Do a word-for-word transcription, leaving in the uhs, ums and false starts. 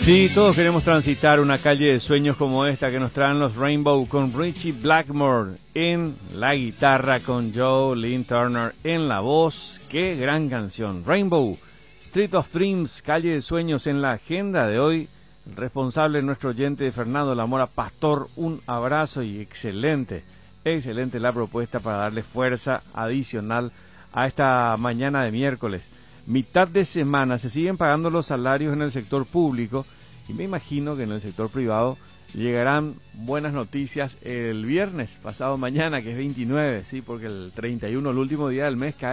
Sí, todos queremos transitar una calle de sueños como esta que nos traen los Rainbow con Richie Blackmore en la guitarra, con Joe Lynn Turner en la voz. ¡Qué gran canción! Rainbow, Street of Dreams, calle de sueños en la agenda de hoy. El responsable, nuestro oyente Fernando Lamora Pastor, un abrazo y excelente, excelente la propuesta para darle fuerza adicional a esta mañana de miércoles. Mitad de semana, se siguen pagando los salarios en el sector público y me imagino que en el sector privado llegarán buenas noticias el viernes, pasado mañana, que es veintinueve, sí, porque el treinta y uno, el último día del mes, cae